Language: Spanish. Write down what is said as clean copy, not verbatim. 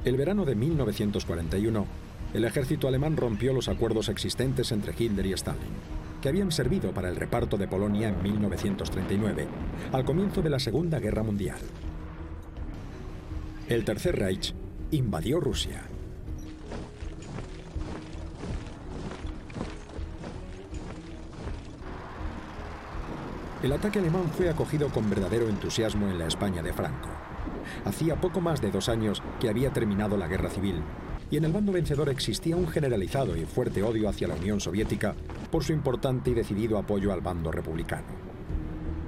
El verano de 1941, el ejército alemán rompió los acuerdos existentes entre Hitler y Stalin, que habían servido para el reparto de Polonia en 1939, al comienzo de la Segunda Guerra Mundial. El Tercer Reich invadió Rusia. El ataque alemán fue acogido con verdadero entusiasmo en la España de Franco. Hacía poco más de 2 años que había terminado la guerra civil, y en el bando vencedor existía un generalizado y fuerte odio hacia la Unión Soviética por su importante y decidido apoyo al bando republicano.